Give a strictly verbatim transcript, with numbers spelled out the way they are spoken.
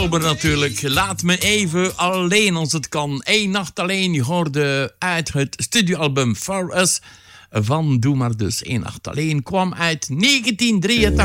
Natuurlijk, laat me even alleen als het kan. Eén nacht alleen, je hoorde uit het studioalbum For Us van Doe maar dus één nacht alleen. Kwam uit negentien drieëntachtig.